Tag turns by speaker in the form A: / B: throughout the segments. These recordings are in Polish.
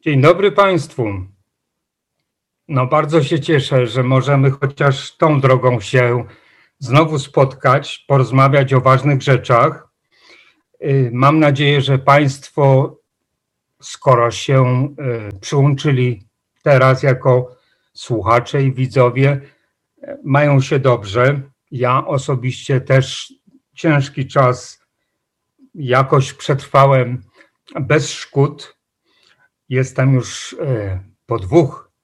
A: Dzień dobry Państwu. Bardzo się cieszę, że możemy chociaż tą drogą się znowu spotkać, porozmawiać o ważnych rzeczach. Mam nadzieję, że Państwo, skoro się przyłączyli teraz jako słuchacze i widzowie, mają się dobrze. Ja osobiście też ciężki czas jakoś przetrwałem bez szkód. Jestem już po 2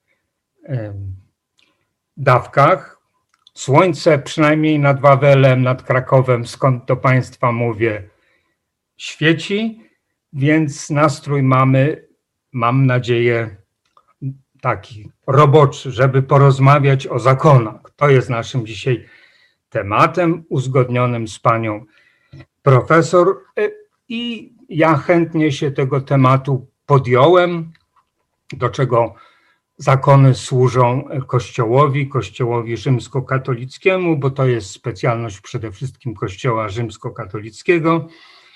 A: dawkach. Słońce przynajmniej nad Wawelem, nad Krakowem, skąd do Państwa mówię, świeci, więc nastrój mamy, mam nadzieję, taki roboczy, żeby porozmawiać o zakonach. To jest naszym dzisiaj tematem uzgodnionym z panią profesor i ja chętnie się tego tematu podjąłem, do czego zakony służą Kościołowi rzymskokatolickiemu, bo to jest specjalność przede wszystkim Kościoła rzymskokatolickiego,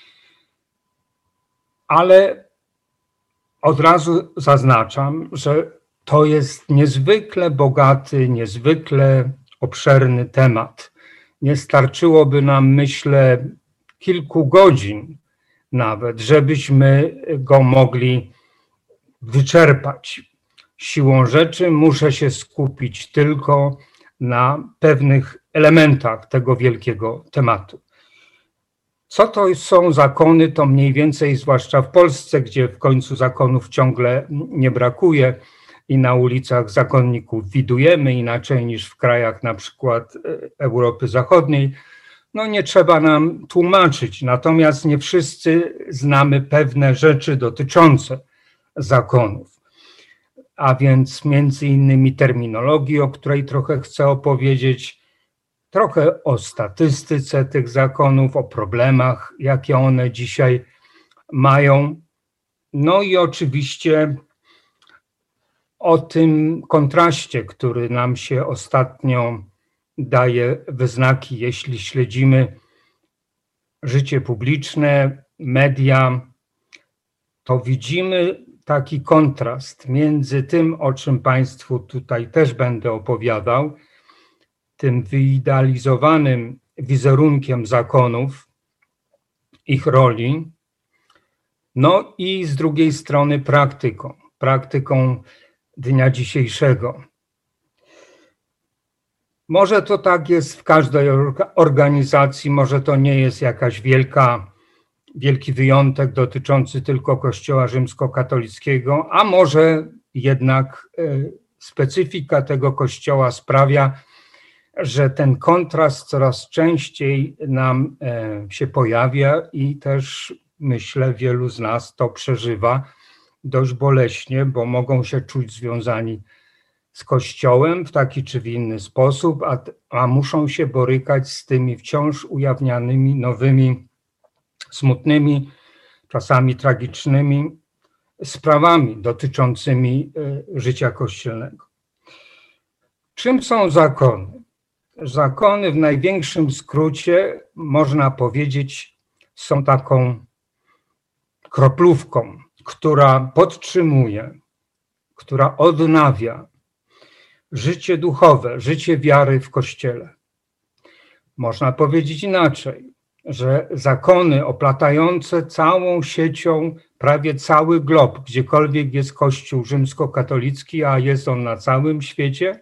A: ale od razu zaznaczam, że to jest niezwykle bogaty, niezwykle obszerny temat. Nie starczyłoby nam, myślę, kilku godzin nawet, żebyśmy go mogli wyczerpać. Siłą rzeczy muszę się skupić tylko na pewnych elementach tego wielkiego tematu. Co to są zakony, to mniej więcej, zwłaszcza w Polsce, gdzie w końcu zakonów ciągle nie brakuje i na ulicach zakonników widujemy inaczej niż w krajach na przykład Europy Zachodniej. Nie trzeba nam tłumaczyć, natomiast nie wszyscy znamy pewne rzeczy dotyczące zakonów, a więc między innymi terminologii, o której trochę chcę opowiedzieć, trochę o statystyce tych zakonów, o problemach, jakie one dzisiaj mają, i oczywiście o tym kontraście, który nam się ostatnio daje we znaki, jeśli śledzimy życie publiczne, media, to widzimy taki kontrast między tym, o czym Państwu tutaj też będę opowiadał, tym wyidealizowanym wizerunkiem zakonów, ich roli, i z drugiej strony praktyką dnia dzisiejszego. Może to tak jest w każdej organizacji, może to nie jest jakaś wielki wyjątek dotyczący tylko Kościoła rzymskokatolickiego, a może jednak specyfika tego Kościoła sprawia, że ten kontrast coraz częściej nam się pojawia i też myślę, wielu z nas to przeżywa dość boleśnie, bo mogą się czuć związani z Kościołem w taki czy w inny sposób, a muszą się borykać z tymi wciąż ujawnianymi nowymi, smutnymi, czasami tragicznymi sprawami dotyczącymi życia kościelnego. Czym są zakony? Zakony w największym skrócie, można powiedzieć, są taką kroplówką, która podtrzymuje, która odnawia życie duchowe, życie wiary w Kościele. Można powiedzieć inaczej, że zakony oplatające całą siecią prawie cały glob, gdziekolwiek jest Kościół rzymskokatolicki, a jest on na całym świecie,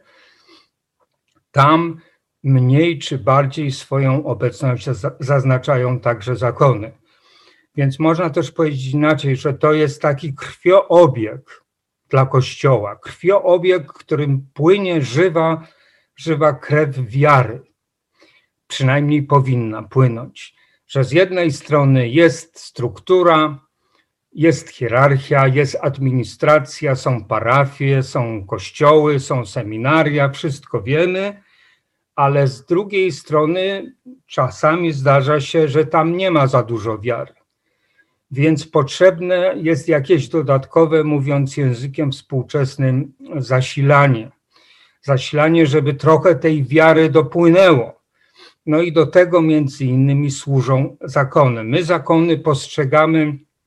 A: tam mniej czy bardziej swoją obecność zaznaczają także zakony. Więc można też powiedzieć inaczej, że to jest taki krwiobieg dla Kościoła, krwiobieg, którym płynie żywa krew wiary. Przynajmniej powinna płynąć, że z jednej strony jest struktura, jest hierarchia, jest administracja, są parafie, są kościoły, są seminaria, wszystko wiemy, ale z drugiej strony czasami zdarza się, że tam nie ma za dużo wiary. Więc potrzebne jest jakieś dodatkowe, mówiąc językiem współczesnym, zasilanie. Zasilanie, żeby trochę tej wiary dopłynęło. I do tego między innymi służą zakony. My zakony postrzegamy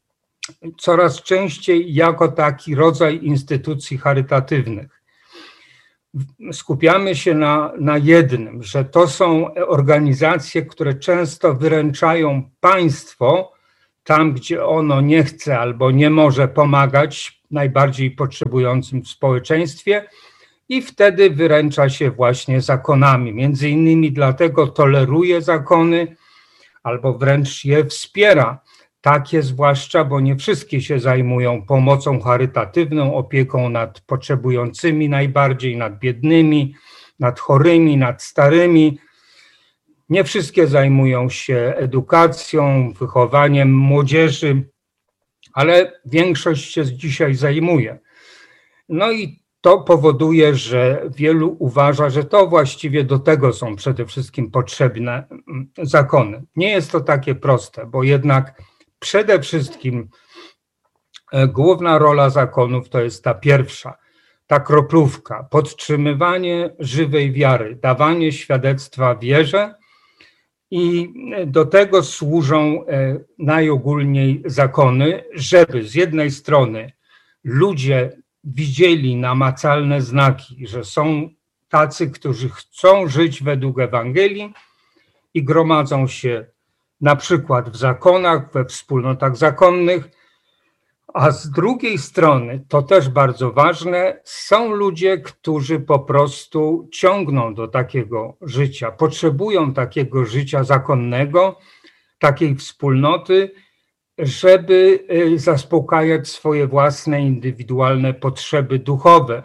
A: coraz częściej jako taki rodzaj instytucji charytatywnych. Skupiamy się na jednym, że to są organizacje, które często wyręczają państwo tam, gdzie ono nie chce albo nie może pomagać najbardziej potrzebującym w społeczeństwie i wtedy wyręcza się właśnie zakonami. Między innymi dlatego toleruje zakony albo wręcz je wspiera. Takie zwłaszcza, bo nie wszystkie się zajmują pomocą charytatywną, opieką nad potrzebującymi najbardziej, nad biednymi, nad chorymi, nad starymi. Nie wszystkie zajmują się edukacją, wychowaniem młodzieży, ale większość się dzisiaj zajmuje. No i to powoduje, że wielu uważa, że to właściwie do tego są przede wszystkim potrzebne zakony. Nie jest to takie proste, bo jednak przede wszystkim główna rola zakonów to jest ta pierwsza, ta kroplówka, podtrzymywanie żywej wiary, dawanie świadectwa wierze i do tego służą najogólniej zakony, żeby z jednej strony ludzie widzieli namacalne znaki, że są tacy, którzy chcą żyć według Ewangelii i gromadzą się na przykład w zakonach, we wspólnotach zakonnych, a z drugiej strony, to też bardzo ważne, są ludzie, którzy po prostu ciągną do takiego życia, potrzebują takiego życia zakonnego, takiej wspólnoty, żeby zaspokajać swoje własne, indywidualne potrzeby duchowe.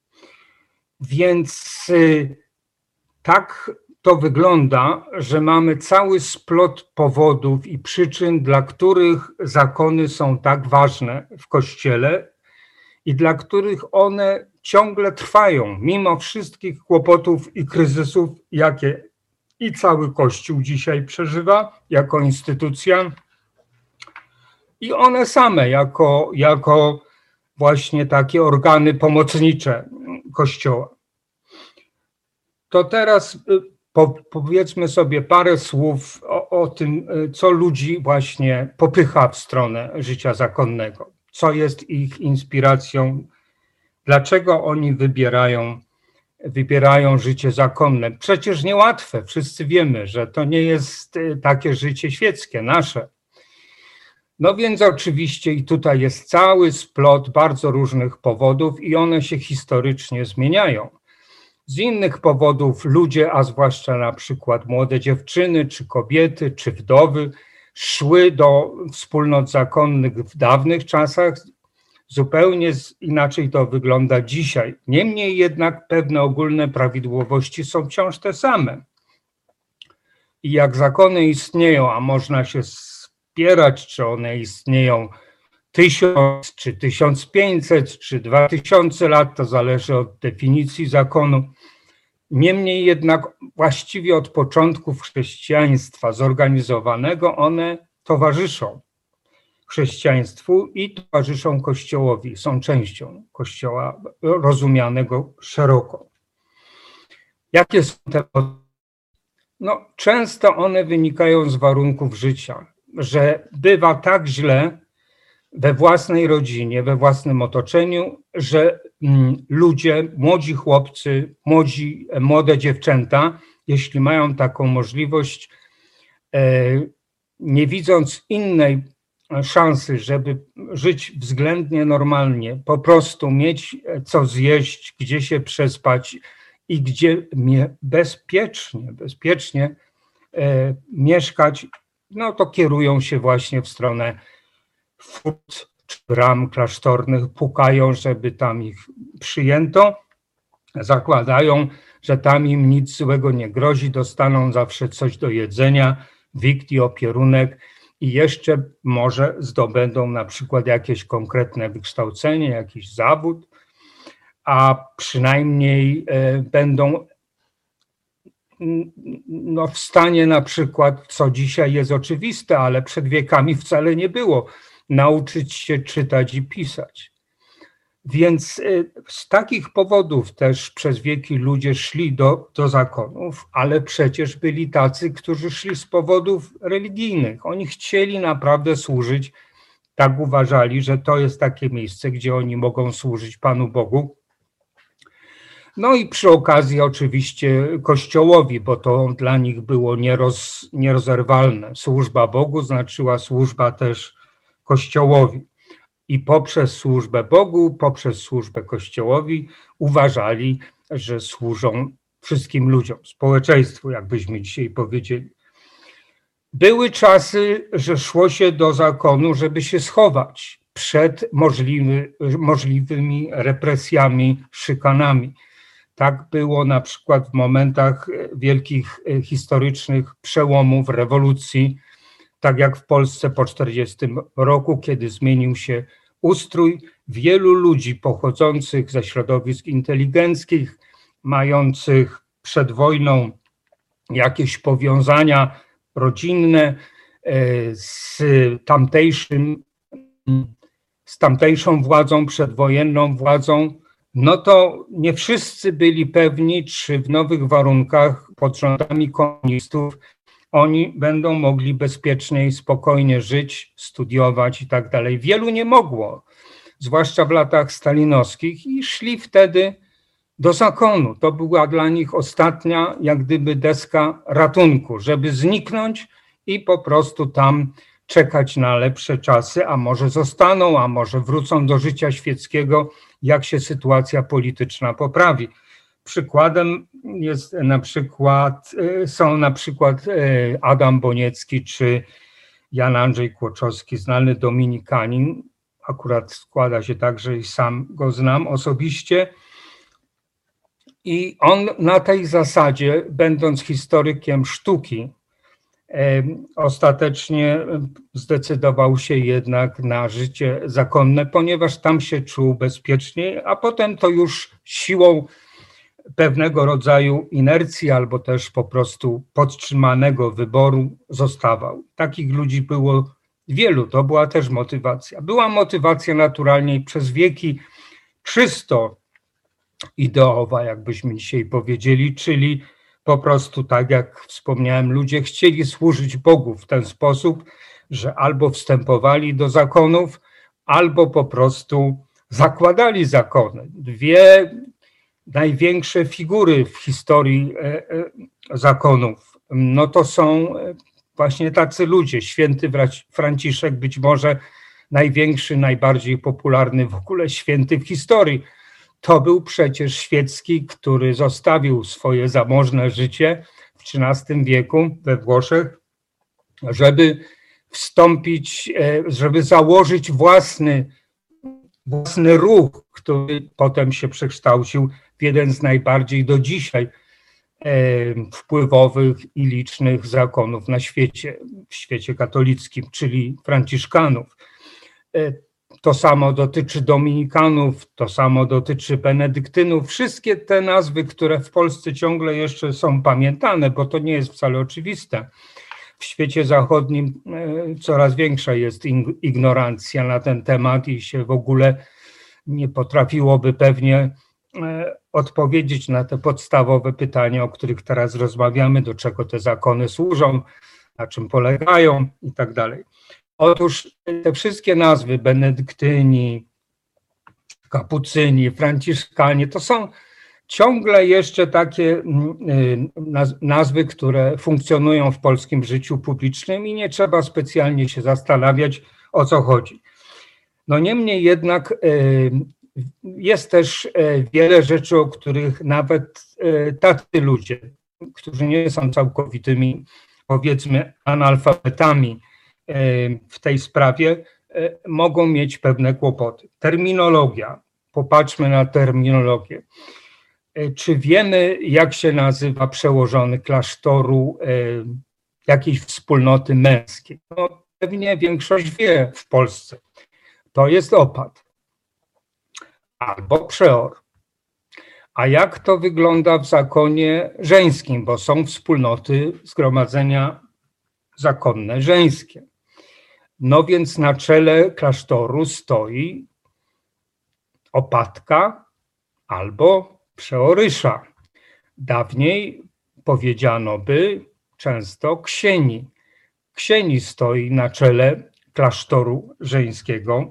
A: Więc tak to wygląda, że mamy cały splot powodów i przyczyn, dla których zakony są tak ważne w Kościele i dla których one ciągle trwają, mimo wszystkich kłopotów i kryzysów, jakie i cały Kościół dzisiaj przeżywa jako instytucja, i one same jako właśnie takie organy pomocnicze Kościoła. To teraz powiedzmy sobie parę słów o tym, co ludzi właśnie popycha w stronę życia zakonnego, co jest ich inspiracją, dlaczego oni wybierają życie zakonne. Przecież niełatwe, wszyscy wiemy, że to nie jest takie życie świeckie, nasze. No więc oczywiście i tutaj jest cały splot bardzo różnych powodów i one się historycznie zmieniają. Z innych powodów ludzie, a zwłaszcza na przykład młode dziewczyny, czy kobiety, czy wdowy, szły do wspólnot zakonnych w dawnych czasach. Zupełnie inaczej to wygląda dzisiaj. Niemniej jednak pewne ogólne prawidłowości są wciąż te same. I jak zakony istnieją, a można się spierać, czy one istnieją 1000, czy 1500, czy 2000 lat, to zależy od definicji zakonu. Niemniej jednak właściwie od początków chrześcijaństwa zorganizowanego one towarzyszą chrześcijaństwu i towarzyszą Kościołowi, są częścią Kościoła rozumianego szeroko. Jakie są te powody? No, często one wynikają z warunków życia, że bywa tak źle we własnej rodzinie, we własnym otoczeniu, że ludzie, młodzi chłopcy, młode dziewczęta, jeśli mają taką możliwość, nie widząc innej szansy, żeby żyć względnie normalnie, po prostu mieć co zjeść, gdzie się przespać i gdzie bezpiecznie mieszkać, no to kierują się właśnie w stronę furt czy bram klasztornych, pukają, żeby tam ich przyjęto, zakładają, że tam im nic złego nie grozi, dostaną zawsze coś do jedzenia, wikt i opierunek i jeszcze może zdobędą na przykład jakieś konkretne wykształcenie, jakiś zawód, a przynajmniej będą w stanie na przykład, co dzisiaj jest oczywiste, ale przed wiekami wcale nie było, nauczyć się czytać i pisać. Więc z takich powodów też przez wieki ludzie szli do zakonów, ale przecież byli tacy, którzy szli z powodów religijnych. Oni chcieli naprawdę służyć Tak uważali, że to jest takie miejsce, gdzie oni mogą służyć Panu Bogu. No i przy okazji oczywiście Kościołowi, bo to dla nich było nierozerwalne. Służba Bogu znaczyła służba też Kościołowi. I poprzez służbę Bogu, poprzez służbę Kościołowi uważali, że służą wszystkim ludziom, społeczeństwu, jakbyśmy dzisiaj powiedzieli. Były czasy, że szło się do zakonu, żeby się schować przed możliwymi represjami, szykanami. Tak było na przykład w momentach wielkich historycznych przełomów, rewolucji, tak jak w Polsce po 1940 roku, kiedy zmienił się ustrój. Wielu ludzi pochodzących ze środowisk inteligenckich, mających przed wojną jakieś powiązania rodzinne z tamtejszą władzą, przedwojenną władzą, no to nie wszyscy byli pewni, czy w nowych warunkach pod rządami komunistów oni będą mogli bezpiecznie i spokojnie żyć, studiować i tak dalej. Wielu nie mogło, zwłaszcza w latach stalinowskich, i szli wtedy do zakonu. To była dla nich ostatnia, jak gdyby, deska ratunku, żeby zniknąć i po prostu tam czekać na lepsze czasy, a może zostaną, a może wrócą do życia świeckiego, jak się sytuacja polityczna poprawi. Przykładem są na przykład Adam Boniecki czy Jan Andrzej Kłoczowski, znany dominikanin. Akurat składa się tak, że i sam go znam osobiście. I on na tej zasadzie, będąc historykiem sztuki, ostatecznie zdecydował się jednak na życie zakonne, ponieważ tam się czuł bezpieczniej, a potem to już siłą pewnego rodzaju inercji albo też po prostu podtrzymanego wyboru zostawał. Takich ludzi było wielu, to była też motywacja. Była motywacja naturalnie przez wieki czysto ideowa, jakbyśmy dzisiaj powiedzieli, czyli po prostu, tak jak wspomniałem, ludzie chcieli służyć Bogu w ten sposób, że albo wstępowali do zakonów, albo po prostu zakładali zakony. Dwie największe figury w historii zakonów, no to są właśnie tacy ludzie. Święty Franciszek, być może największy, najbardziej popularny w ogóle święty w historii. To był przecież świecki, który zostawił swoje zamożne życie w XIII wieku we Włoszech, żeby wstąpić, żeby założyć własny ruch, który potem się przekształcił w jeden z najbardziej do dzisiaj wpływowych i licznych zakonów na świecie, w świecie katolickim, czyli Franciszkanów. To samo dotyczy dominikanów, to samo dotyczy benedyktynów. Wszystkie te nazwy, które w Polsce ciągle jeszcze są pamiętane, bo to nie jest wcale oczywiste. W świecie zachodnim coraz większa jest ignorancja na ten temat i się w ogóle nie potrafiłoby pewnie odpowiedzieć na te podstawowe pytania, o których teraz rozmawiamy, do czego te zakony służą, na czym polegają i tak dalej. Otóż te wszystkie nazwy, benedyktyni, kapucyni, franciszkanie, to są ciągle jeszcze takie nazwy, które funkcjonują w polskim życiu publicznym i nie trzeba specjalnie się zastanawiać, o co chodzi. No niemniej jednak jest też wiele rzeczy, o których nawet tacy ludzie, którzy nie są całkowitymi, powiedzmy, analfabetami w tej sprawie, mogą mieć pewne kłopoty. Terminologia. Popatrzmy na terminologię. Czy wiemy, jak się nazywa przełożony klasztoru jakiejś wspólnoty męskiej? No, pewnie większość wie w Polsce. To jest opat albo przeor. A jak to wygląda w zakonie żeńskim, bo są wspólnoty, zgromadzenia zakonne żeńskie. No więc na czele klasztoru stoi opatka albo przeorysza. Dawniej powiedziano by często ksieni. Ksieni stoi na czele klasztoru żeńskiego.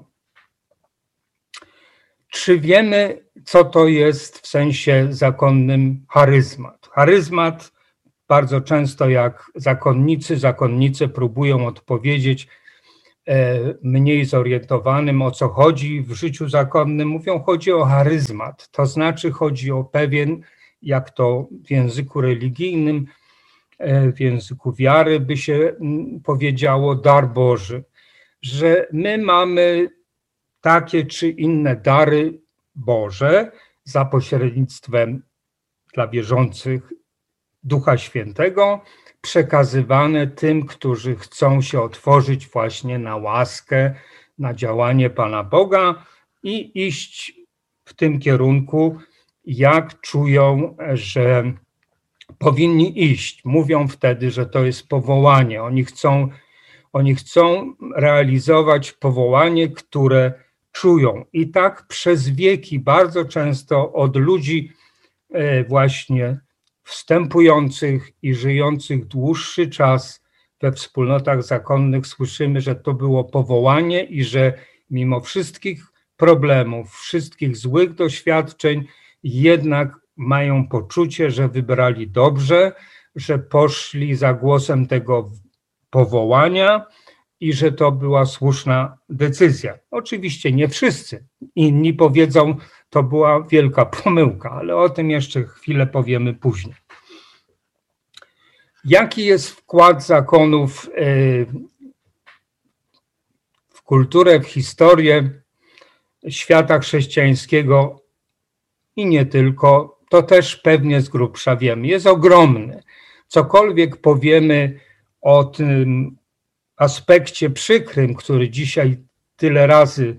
A: Czy wiemy, co to jest w sensie zakonnym charyzmat? Charyzmat bardzo często jak zakonnice próbują odpowiedzieć mniej zorientowanym, o co chodzi w życiu zakonnym. Mówią, chodzi o charyzmat, to znaczy chodzi o pewien, jak to w języku religijnym, w języku wiary by się powiedziało, dar Boży, że my mamy takie czy inne dary Boże za pośrednictwem dla wierzących Ducha Świętego, przekazywane tym, którzy chcą się otworzyć właśnie na łaskę, na działanie Pana Boga i iść w tym kierunku, jak czują, że powinni iść. Mówią wtedy, że to jest powołanie. Oni chcą realizować powołanie, które czują. I tak przez wieki bardzo często od ludzi właśnie wstępujących i żyjących dłuższy czas we wspólnotach zakonnych słyszymy, że to było powołanie i że mimo wszystkich problemów, wszystkich złych doświadczeń, jednak mają poczucie, że wybrali dobrze, że poszli za głosem tego powołania i że to była słuszna decyzja. Oczywiście nie wszyscy. Inni powiedzą, to była wielka pomyłka, ale o tym jeszcze chwilę powiemy później. Jaki jest wkład zakonów w kulturę, w historię świata chrześcijańskiego i nie tylko, to też pewnie z grubsza wiemy. Jest ogromny. Cokolwiek powiemy o tym aspekcie przykrym, który dzisiaj tyle razy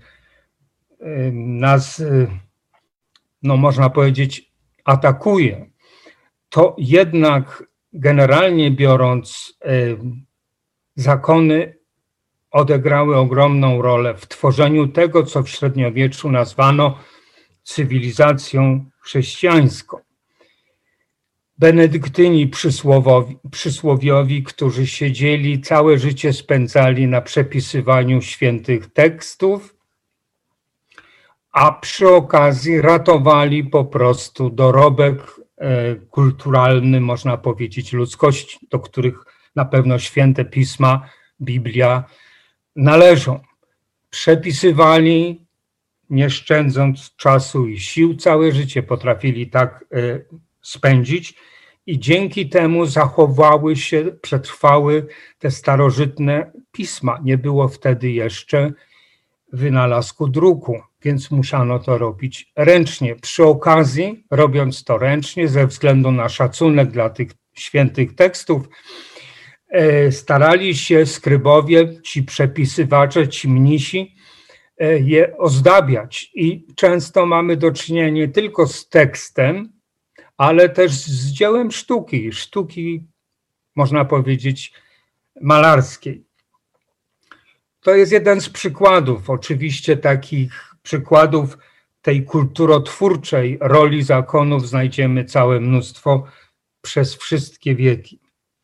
A: nas, no można powiedzieć, atakuje, to jednak generalnie biorąc zakony odegrały ogromną rolę w tworzeniu tego, co w średniowieczu nazwano cywilizacją chrześcijańską. Benedyktyni przysłowiowi, którzy siedzieli, całe życie spędzali na przepisywaniu świętych tekstów, a przy okazji ratowali po prostu dorobek kulturalny, można powiedzieć, ludzkości, do których na pewno święte pisma, Biblia należą. Przepisywali, nie szczędząc czasu i sił, całe życie potrafili tak spędzić i dzięki temu zachowały się, przetrwały te starożytne pisma. Nie było wtedy jeszcze wynalazku druku, więc musiano to robić ręcznie. Przy okazji, robiąc to ręcznie, ze względu na szacunek dla tych świętych tekstów, starali się skrybowie, ci przepisywacze, ci mnisi, je ozdabiać. I często mamy do czynienia nie tylko z tekstem, ale też z dziełem sztuki, można powiedzieć, malarskiej. To jest jeden z przykładów, oczywiście takich przykładów tej kulturotwórczej roli zakonów znajdziemy całe mnóstwo przez wszystkie wieki.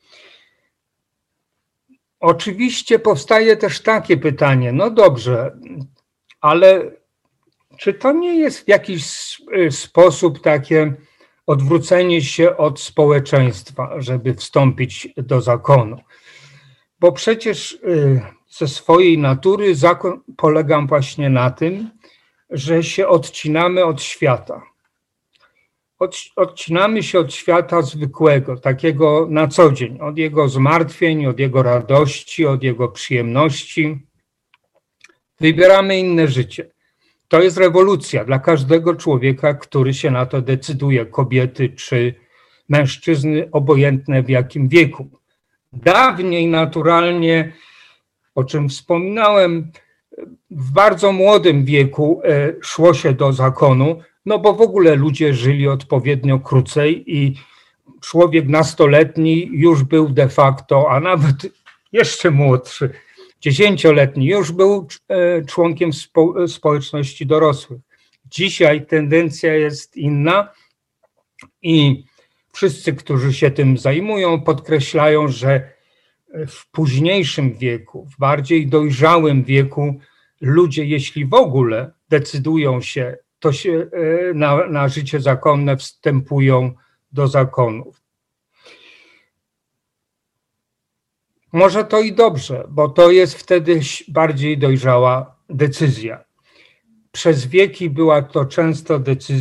A: Oczywiście powstaje też takie pytanie, no dobrze, ale czy to nie jest w jakiś sposób takie odwrócenie się od społeczeństwa, żeby wstąpić do zakonu? Bo przecież ze swojej natury zakon polega właśnie na tym, że się odcinamy od świata. Odcinamy się od świata zwykłego, takiego na co dzień, od jego zmartwień, od jego radości, od jego przyjemności. Wybieramy inne życie. To jest rewolucja dla każdego człowieka, który się na to decyduje, kobiety czy mężczyzny, obojętne w jakim wieku. Dawniej naturalnie, o czym wspominałem, w bardzo młodym wieku szło się do zakonu, no bo w ogóle ludzie żyli odpowiednio krócej i człowiek nastoletni już był de facto, a nawet jeszcze młodszy, 10-letni, już był członkiem społeczności dorosłych. Dzisiaj tendencja jest inna i wszyscy, którzy się tym zajmują, podkreślają, że w późniejszym wieku, w bardziej dojrzałym wieku ludzie, jeśli w ogóle decydują się, to się na życie zakonne wstępują do zakonów. Może to i dobrze, bo to jest wtedy bardziej dojrzała decyzja. Przez wieki była to często decyzja